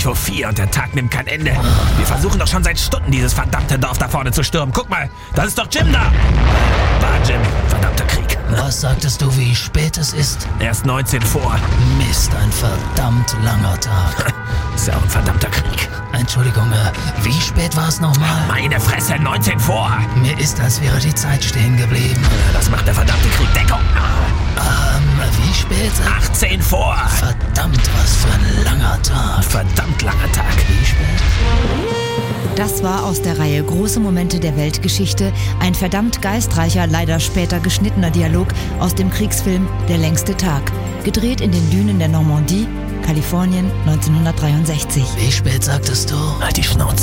20:04 und der Tag nimmt kein Ende. Wir versuchen doch schon seit Stunden, dieses verdammte Dorf da vorne zu stürmen. Guck mal, das ist doch Jim da. War Jim, verdammter Krieg. Was sagtest du, wie spät es ist? Erst 19 vor. Mist, ein verdammt langer Tag. Ist ja auch ein verdammter Krieg. Entschuldigung, wie spät war es nochmal? Meine Fresse, 19 vor. Mir ist, als wäre die Zeit stehen geblieben. Das macht der verdammte Krieg. Deckung. Wie spät? 18 vor. Verdammt, was für ein langer Tag. Verdammt langer Tag. Wie spät? Das war aus der Reihe Große Momente der Weltgeschichte ein verdammt geistreicher, leider später geschnittener Dialog aus dem Kriegsfilm Der längste Tag, gedreht in den Dünen der Normandie, Kalifornien 1963. Wie spät sagtest du? Halt die Schnauze.